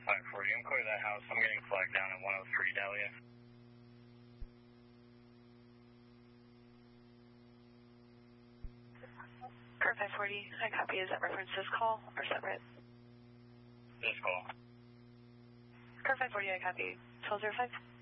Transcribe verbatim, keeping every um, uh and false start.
five forty, I'm clear that house. I'm getting flagged down at one oh three Dahlia. Car five forty, I copy. Is that reference this call or separate? This call. Car five forty, I copy. twelve oh five.